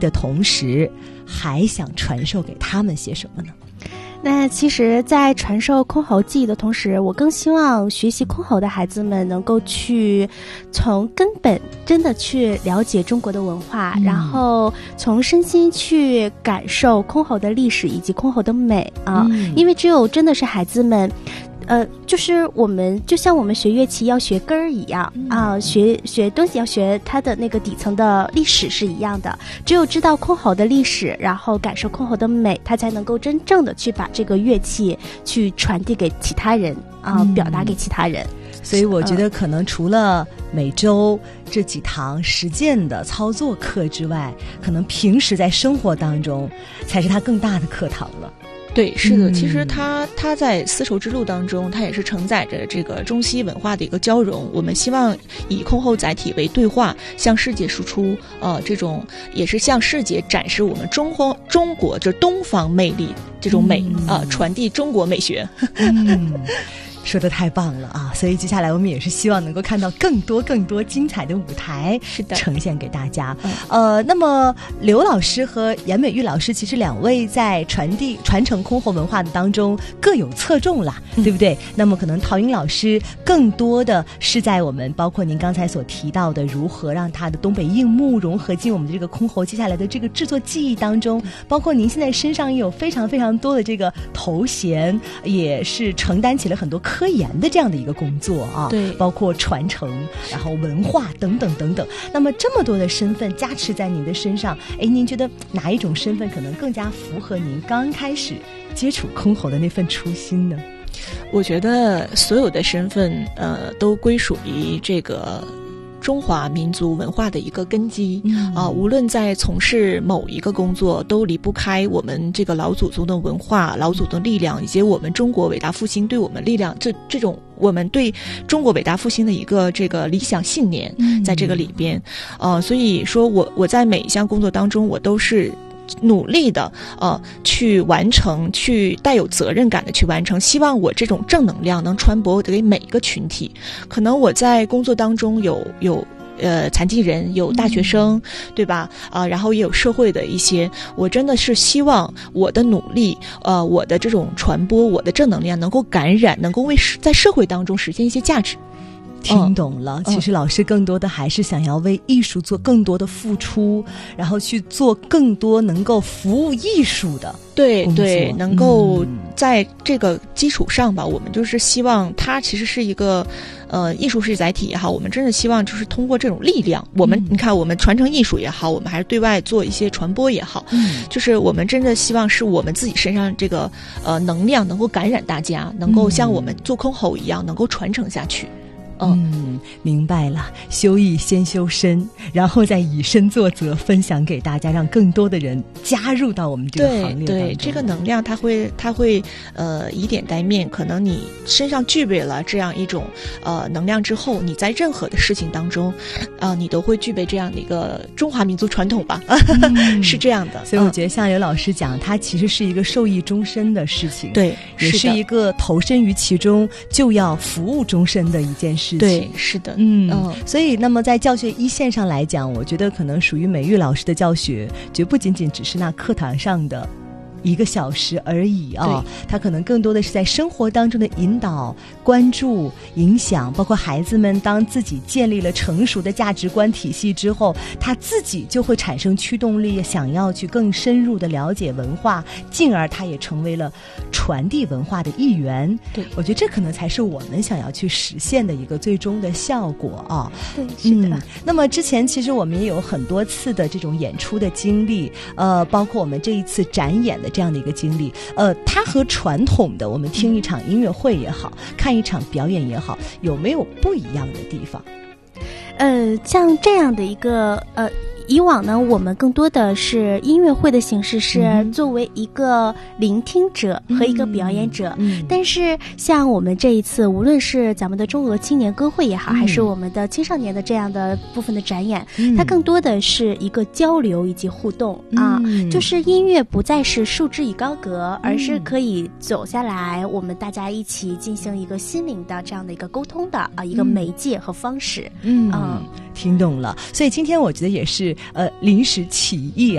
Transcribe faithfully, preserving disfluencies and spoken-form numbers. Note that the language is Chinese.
的同时，还想传授给他们些什么呢？ 那其实在传授箜篌技艺的同时，我更希望学习箜篌的孩子们能够去从根本真的去了解中国的文化、嗯、然后从身心去感受箜篌的历史以及箜篌的美啊、嗯，因为只有真的是孩子们呃，就是我们就像我们学乐器要学根儿一样、嗯、啊，学学东西要学它的那个底层的历史是一样的。只有知道箜篌的历史，然后感受箜篌的美，它才能够真正的去把这个乐器去传递给其他人啊、嗯，表达给其他人。 所以我觉得可能除了每周这几堂实践的操作课之外，可能平时在生活当中才是它更大的课堂了。 对，是的，其实它它在丝绸之路当中，它也是承载着这个中西文化的一个交融。我们希望以箜篌载体为对话，向世界输出，呃，这种也是向世界展示我们中方中国就是东方魅力这种美啊、嗯呃，传递中国美学。 嗯说得太棒了啊！所以接下来我们也是希望能够看到更多更多精彩的舞台是的呈现给大家。嗯、呃，那么刘老师和严美玉老师其实两位在传递传承箜篌文化的当中各有侧重啦、嗯，对不对？那么可能陶英老师更多的是在我们包括您刚才所提到的如何让他的东北硬木融合进我们的这个箜篌接下来的这个制作技艺当中，包括您现在身上也有非常非常多的这个头衔，也是承担起了很多科研的这样的一个工作啊， 对， 包括传承，然后文化等等等等。那么这么多的身份加持在您的身上，哎，您觉得哪一种身份可能更加符合您刚开始接触箜篌的那份初心呢？ 我觉得所有的身份，呃，都归属于这个中华民族文化的一个根基啊、嗯呃，无论在从事某一个工作，都离不开我们这个老祖宗的文化、老祖宗的力量，以及我们中国伟大复兴对我们力量这这种我们对中国伟大复兴的一个这个理想信念，在这个里边，呃，所以说我我在每一项工作当中，我都是努力的呃去完成，去带有责任感的去完成，希望我这种正能量能传播给每一个群体。可能我在工作当中有有呃残疾人，有大学生、嗯、对吧啊、呃，然后也有社会的一些，我真的是希望我的努力呃我的这种传播，我的正能量能够感染，能够为在社会当中实现一些价值。 听懂了、嗯、其实老师更多的还是想要为艺术做更多的付出、嗯、然后去做更多能够服务艺术的对对，能够在这个基础上吧、嗯、我们就是希望它其实是一个呃艺术是载体也好，我们真的希望就是通过这种力量，我们、嗯、你看我们传承艺术也好，我们还是对外做一些传播也好、嗯、就是我们真的希望是我们自己身上这个呃能量能够感染大家，能够像我们做箜篌一样能够传承下去。 嗯，明白了，修艺先修身，然后再以身作则，分享给大家，让更多的人加入到我们这个行列当中。 对对，这个能量它会它会呃以点带面，可能你身上具备了这样一种呃能量之后，你在任何的事情当中呃你都会具备这样的一个中华民族传统吧、嗯、是这样的。 所以我觉得像刘老师讲、嗯、它其实是一个受益终身的事情， 对， 也是一个投身于其中就要服务终身的一件事情。 对，是的， 嗯嗯，所以那么在教学一线上来讲，我觉得可能属于美玉老师的教学，绝不仅仅只是那课堂上的一个小时而已啊，他可能更多的是在生活当中的引导、关注、影响，包括孩子们当自己建立了成熟的价值观体系之后，他自己就会产生驱动力，想要去更深入的了解文化，进而他也成为了传递文化的一员。 对，我觉得这可能才是我们想要去实现的一个最终的效果啊。 对，是的、嗯。 那么之前其实我们也有很多次的这种演出的经历，呃，包括我们这一次展演的这样的一个经历，呃，它和传统的我们听一场音乐会也好，看一场表演也好，有没有不一样的地方？ 呃，像这样的一个呃。以往呢，我们更多的是音乐会的形式，是作为一个聆听者和一个表演者、嗯嗯、但是像我们这一次，无论是咱们的中俄青年歌会也好、嗯、还是我们的青少年的这样的部分的展演、嗯、它更多的是一个交流以及互动、嗯、啊，就是音乐不再是束之以高阁、嗯、而是可以走下来，我们大家一起进行一个心灵的这样的一个沟通的啊一个媒介和方式。 嗯，嗯听懂了。所以今天我觉得也是呃临时起意啊。